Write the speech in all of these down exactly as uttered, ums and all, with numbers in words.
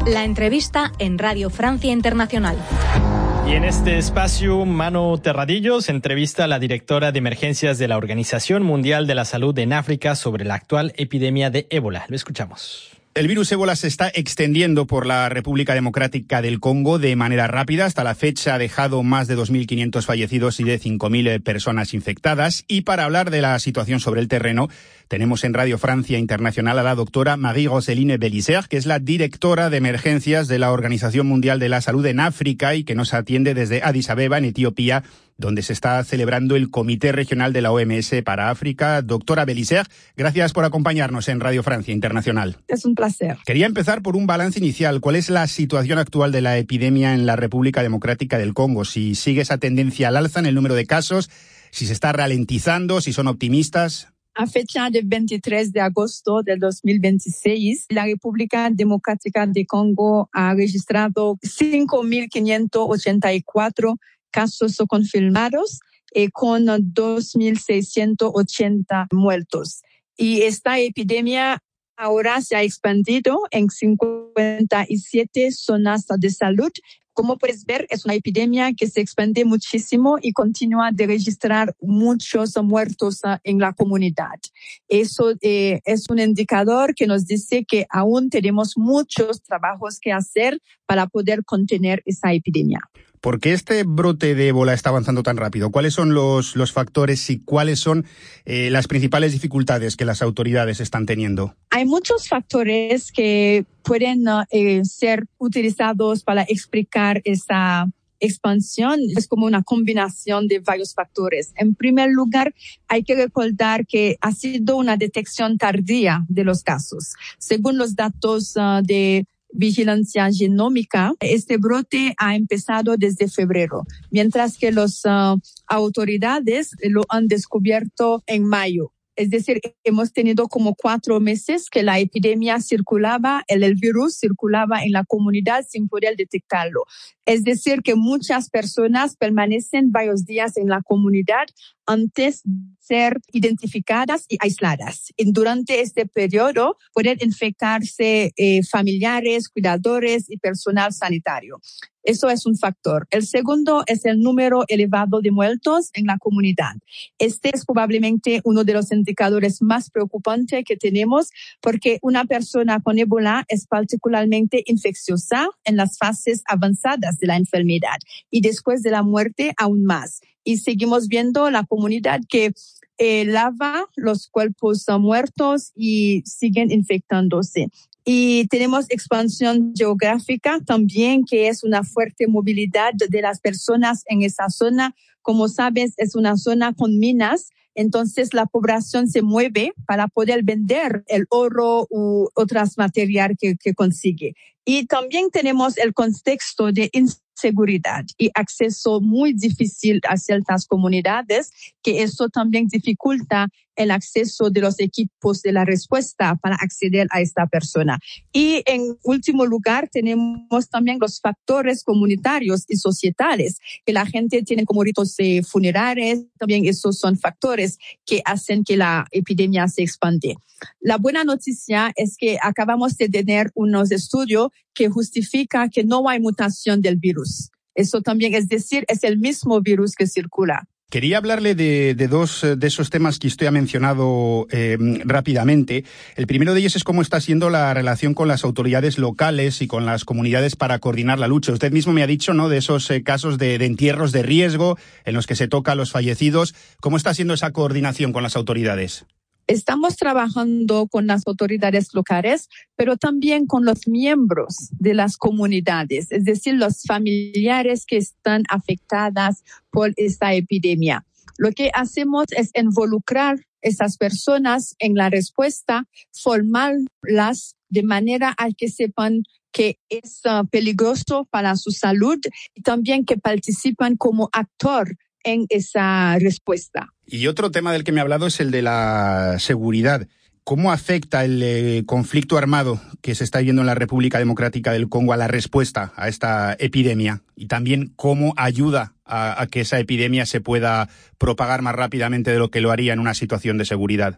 La entrevista en Radio Francia Internacional. Y en este espacio, Manu Terradillos entrevista a la directora de emergencias de la Organización Mundial de la Salud en África sobre la actual epidemia de ébola. Lo escuchamos. El virus ébola se está extendiendo por la República Democrática del Congo de manera rápida. Hasta la fecha ha dejado más de dos mil quinientos fallecidos y de cinco mil personas infectadas. Y para hablar de la situación sobre el terreno, tenemos en Radio Francia Internacional a la doctora Marie-Roseline Bélizer, que es la directora de emergencias de la Organización Mundial de la Salud en África y que nos atiende desde Addis Abeba, en Etiopía, donde se está celebrando el Comité Regional de la O M S para África. Doctora Bélizer, gracias por acompañarnos en Radio Francia Internacional. Es un placer. Quería empezar por un balance inicial. ¿Cuál es la situación actual de la epidemia en la República Democrática del Congo? Si sigue esa tendencia al alza en el número de casos, si se está ralentizando, si son optimistas. A fecha del veintitrés de agosto del dos mil veintiséis, la República Democrática de Congo ha registrado cinco mil quinientos ochenta y cuatro casos confirmados eh, con dos mil seiscientos ochenta muertos. Y esta epidemia ahora se ha expandido en cincuenta y siete zonas de salud. Como puedes ver, es una epidemia que se expande muchísimo y continúa de registrar muchos muertos uh, en la comunidad. Eso eh, es un indicador que nos dice que aún tenemos muchos trabajos que hacer para poder contener esa epidemia. ¿Por qué este brote de ébola está avanzando tan rápido? ¿Cuáles son los, los factores y cuáles son eh, las principales dificultades que las autoridades están teniendo? Hay muchos factores que pueden uh, eh, ser utilizados para explicar esa expansión. Es como una combinación de varios factores. En primer lugar, hay que recordar que ha sido una detección tardía de los casos. Según los datos uh, de vigilancia genómica, este brote ha empezado desde febrero, mientras que las uh, autoridades lo han descubierto en mayo. Es decir, hemos tenido como cuatro meses que la epidemia circulaba, el, el virus circulaba en la comunidad sin poder detectarlo. Es decir, que muchas personas permanecen varios días en la comunidad antes de ser identificadas y aisladas. Y durante este periodo pueden infectarse eh, familiares, cuidadores y personal sanitario. Eso es un factor. El segundo es el número elevado de muertos en la comunidad. Este es probablemente uno de los indicadores más preocupantes que tenemos porque una persona con ébola es particularmente infecciosa en las fases avanzadas de la enfermedad y después de la muerte aún más. Y seguimos viendo la comunidad que eh, lava los cuerpos uh, muertos y siguen infectándose. Y tenemos expansión geográfica también, que es una fuerte movilidad de las personas en esa zona. Como sabes, es una zona con minas. Entonces, la población se mueve para poder vender el oro u otras materiales que, que consigue. Y también tenemos el contexto de inseguridad y acceso muy difícil a ciertas comunidades, que eso también dificulta el acceso de los equipos de la respuesta para acceder a esta persona. Y en último lugar, tenemos también los factores comunitarios y societales, que la gente tiene como ritos eh, funerarios. También esos son factores que hacen que la epidemia se expande. La buena noticia es que acabamos de tener unos estudios que justifican que no hay mutación del virus. Eso también, es decir, es el mismo virus que circula. Quería hablarle de, de dos de esos temas que usted ha mencionado eh, rápidamente. El primero de ellos es cómo está siendo la relación con las autoridades locales y con las comunidades para coordinar la lucha. Usted mismo me ha dicho, ¿no?, de esos eh, casos de, de entierros de riesgo en los que se toca a los fallecidos. ¿Cómo está siendo esa coordinación con las autoridades? Estamos trabajando con las autoridades locales, pero también con los miembros de las comunidades, es decir, los familiares que están afectadas por esta epidemia. Lo que hacemos es involucrar esas personas en la respuesta, formarlas de manera a que sepan que es uh, peligroso para su salud y también que participan como actor en esa respuesta. Y otro tema del que me ha hablado es el de la seguridad. ¿Cómo afecta el eh, conflicto armado que se está viviendo en la República Democrática del Congo a la respuesta a esta epidemia? Y también cómo ayuda a, a que esa epidemia se pueda propagar más rápidamente de lo que lo haría en una situación de seguridad.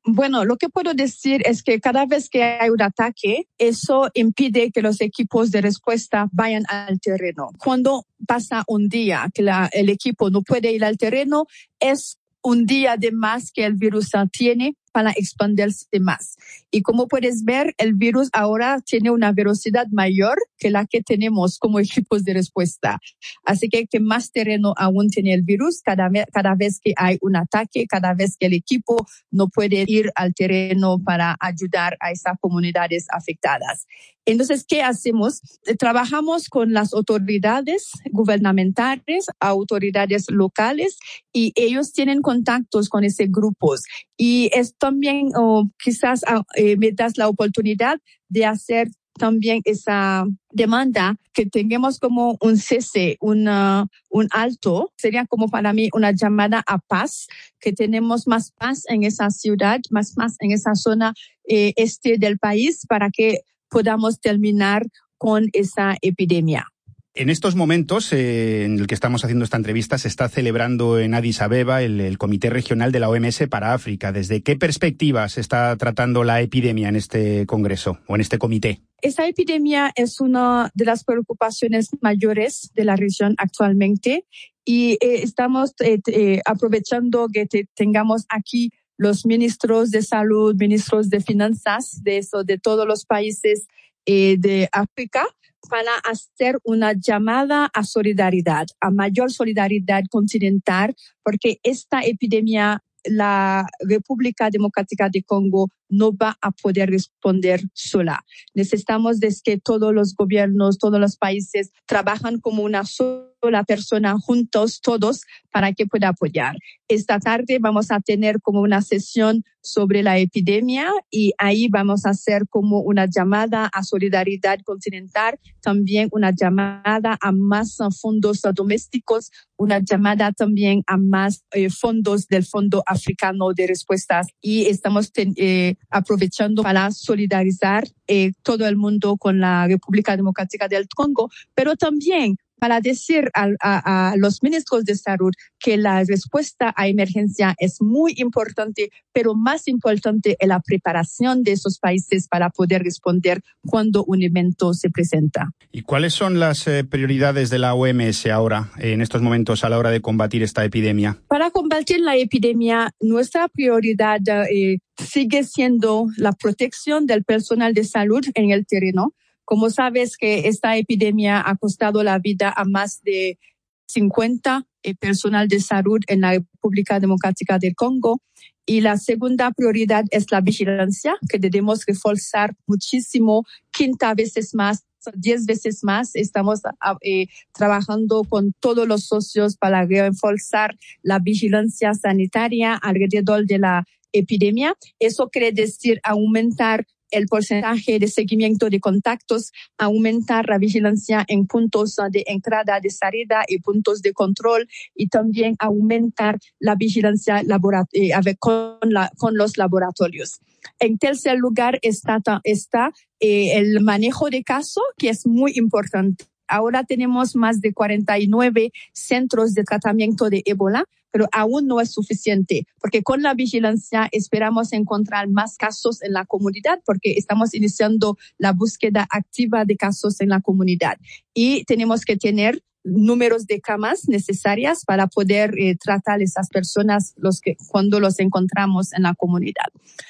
Bueno, lo que puedo decir es que cada vez que hay un ataque, eso impide que los equipos de respuesta vayan al terreno. Cuando pasa un día que la, el equipo no puede ir al terreno, es un día de más que el virus tiene para expandirse más. Y como puedes ver, el virus ahora tiene una velocidad mayor que la que tenemos como equipos de respuesta. Así que, que más terreno aún tiene el virus cada, vez, cada vez que hay un ataque, cada vez que el equipo no puede ir al terreno para ayudar a esas comunidades afectadas. Entonces, ¿qué hacemos? Trabajamos con las autoridades gubernamentales, autoridades locales, y ellos tienen contactos con esos grupos. Y es también, oh, quizás eh, me das la oportunidad de hacer también esa demanda que tengamos como un cese, una, un alto. Sería como para mí una llamada a paz, que tenemos más paz en esa ciudad, más paz en esa zona eh, este del país para que podamos terminar con esa epidemia. En estos momentos eh, en el que estamos haciendo esta entrevista se está celebrando en Addis Abeba el, el Comité Regional de la O M S para África. ¿Desde qué perspectiva se está tratando la epidemia en este congreso o en este comité? Esta epidemia es una de las preocupaciones mayores de la región actualmente y eh, estamos eh, eh, aprovechando que te, tengamos aquí los ministros de salud, ministros de finanzas de eso, de todos los países eh, de África, para hacer una llamada a solidaridad, a mayor solidaridad continental, porque esta epidemia, la República Democrática de Congo no va a poder responder sola. Necesitamos de que todos los gobiernos, todos los países trabajan como una sola persona, juntos todos, para que pueda apoyar. Esta tarde vamos a tener como una sesión sobre la epidemia y ahí vamos a hacer como una llamada a solidaridad continental, también una llamada a más fondos domésticos, una llamada también a más eh, fondos del Fondo Africano de Respuestas y estamos ten, eh, aprovechando para solidarizar eh, todo el mundo con la República Democrática del Congo, pero también para decir a, a, a los ministros de salud que la respuesta a emergencia es muy importante, pero más importante es la preparación de esos países para poder responder cuando un evento se presenta. ¿Y cuáles son las eh, prioridades de la O M S ahora, eh, en estos momentos, a la hora de combatir esta epidemia? Para combatir la epidemia, nuestra prioridad eh, sigue siendo la protección del personal de salud en el terreno. Como sabes que esta epidemia ha costado la vida a más de cincuenta eh, personal de salud en la República Democrática del Congo. Y la segunda prioridad es la vigilancia, que debemos reforzar muchísimo, quinta veces más, diez veces más. Estamos eh, trabajando con todos los socios para reforzar la vigilancia sanitaria alrededor de la epidemia. Eso quiere decir aumentar el porcentaje de seguimiento de contactos, aumentar la vigilancia en puntos de entrada, de salida y puntos de control, y también aumentar la vigilancia labora- eh, con, la, con los laboratorios. En tercer lugar está, está eh, el manejo de casos, que es muy importante. Ahora tenemos más de cuarenta y nueve centros de tratamiento de ébola, pero aún no es suficiente, porque con la vigilancia esperamos encontrar más casos en la comunidad, porque estamos iniciando la búsqueda activa de casos en la comunidad. Y tenemos que tener números de camas necesarias para poder eh, tratar a esas personas los que, cuando los encontramos en la comunidad.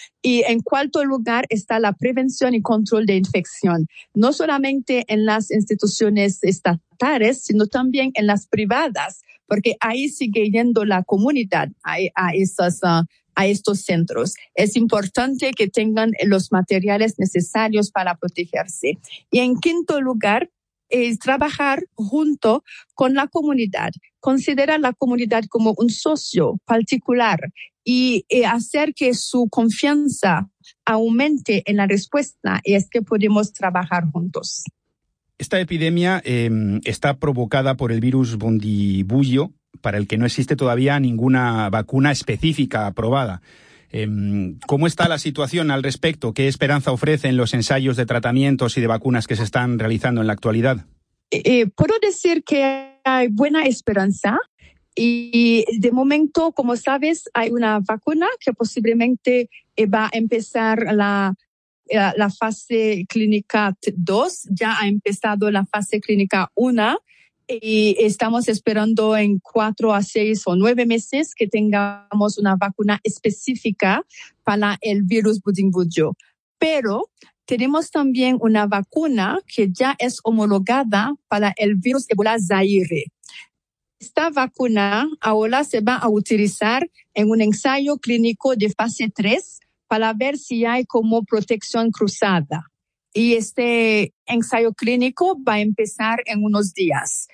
Y en cuarto lugar está la prevención y control de infección, no solamente en las instituciones estatales, sino también en las privadas, porque ahí sigue yendo la comunidad a, a, esas, uh, a estos centros. Es importante que tengan los materiales necesarios para protegerse. Y en quinto lugar, es trabajar junto con la comunidad, considerar la comunidad como un socio particular y eh, hacer que su confianza aumente en la respuesta, y es que podemos trabajar juntos. Esta epidemia eh, está provocada por el virus Bundibugyo, para el que no existe todavía ninguna vacuna específica aprobada. Eh, ¿Cómo está la situación al respecto? ¿Qué esperanza ofrecen los ensayos de tratamientos y de vacunas que se están realizando en la actualidad? Eh, puedo decir que hay buena esperanza. Y de momento, como sabes, hay una vacuna que posiblemente va a empezar la, la fase clínica dos. Ya ha empezado la fase clínica uno y estamos esperando en cuatro a seis o nueve meses que tengamos una vacuna específica para el virus Budingbujo. Pero tenemos también una vacuna que ya es homologada para el virus Ébola Zaire. Esta vacuna ahora se va a utilizar en un ensayo clínico de fase tres para ver si hay como protección cruzada. Y este ensayo clínico va a empezar en unos días.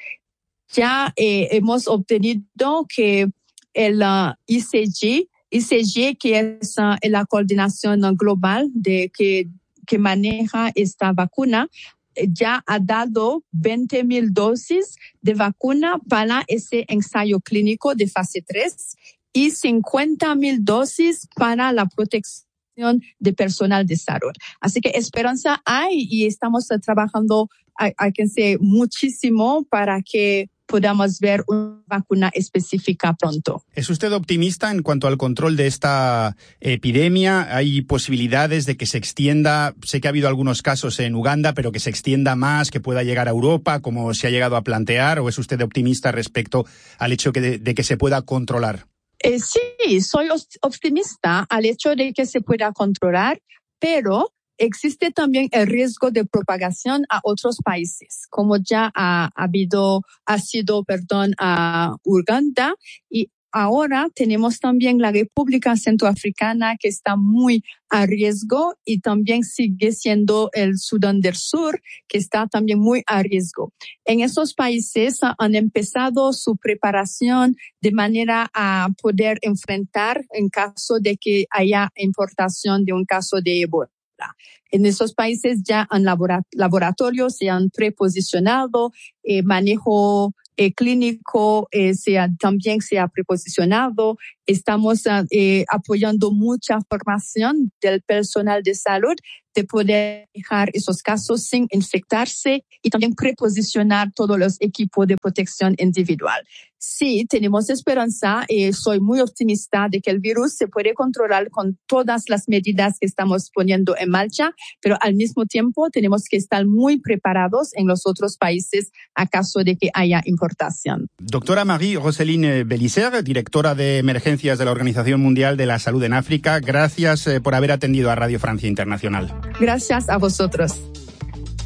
Ya eh, hemos obtenido que el uh, I C G, I C G que es uh, la coordinación global de que, que maneja esta vacuna, ya ha dado veinte mil dosis de vacuna para ese ensayo clínico de fase tres y cincuenta mil dosis para la protección de personal de salud. Así que esperanza hay y estamos trabajando, hay, hay que decir, muchísimo para que podamos ver una vacuna específica pronto. ¿Es usted optimista en cuanto al control de esta epidemia? ¿Hay posibilidades de que se extienda? Sé que ha habido algunos casos en Uganda, pero que se extienda más, que pueda llegar a Europa, como se ha llegado a plantear, ¿o es usted optimista respecto al hecho de, de que se pueda controlar? Eh, sí, soy optimista al hecho de que se pueda controlar, pero existe también el riesgo de propagación a otros países, como ya ha, ha habido, ha sido, perdón, a Uganda, y ahora tenemos también la República Centroafricana que está muy a riesgo y también sigue siendo el Sudán del Sur que está también muy a riesgo. En esos países han empezado su preparación de manera a poder enfrentar en caso de que haya importación de un caso de ébola. En esos países ya han laboratorios se han preposicionado, eh, manejo eh, clínico eh, se ha, también se ha preposicionado. Estamos eh, apoyando mucha formación del personal de salud de poder dejar esos casos sin infectarse y también preposicionar todos los equipos de protección individual. Sí, tenemos esperanza y eh, soy muy optimista de que el virus se puede controlar con todas las medidas que estamos poniendo en marcha, pero al mismo tiempo tenemos que estar muy preparados en los otros países a caso de que haya importación. Doctora Marie-Roseline Bélicer, directora de emergencias de la Organización Mundial de la Salud en África, gracias eh, por haber atendido a Radio Francia Internacional. Gracias a vosotros.